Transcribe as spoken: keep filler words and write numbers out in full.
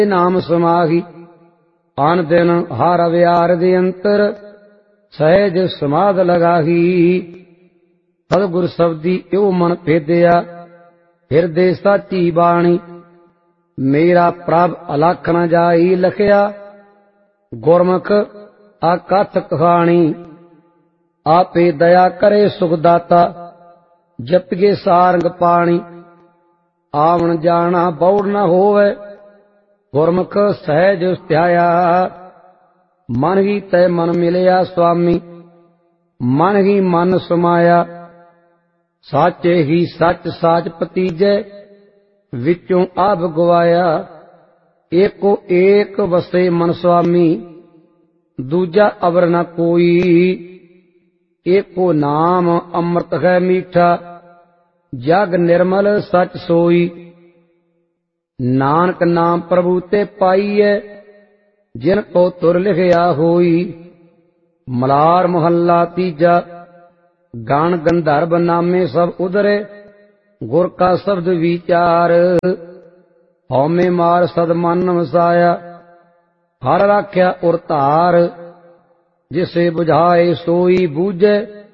नाम समाही। आन दिन हर अवयार दे अंतर सहज समाध लगाही। सतगुर शब्दी यो मन भेदिया हिरदे साची बाणी। मेरा प्रभ अलख न जाई लखिया गुरमुख आकथ कहानी। आपे दया करे सुखदाता जपिए सारंग पाणी। आवन जाना बौड़ न होवे गुरमुख सहज ध्याया। मन ही तै मन मिलिया स्वामी मन ही मन समाया। साचे ही सच साच पतीजै विचों आभ गवाया। एको एक वसे मन स्वामी दूजा अवर न कोई। एको नाम अमृत है मीठा जग निर्मल सच सोई। नानक नाम प्रभु ते पाईए जिन को तुर लिखिया होई। मलार मोहल्ला तीजा गान गंधर्व नामे सब उदरे गुर का शब्द विचार। हौमे मार सद मन वसाया हर राख्या उर धार। जिसे बुझाए सोई बूझे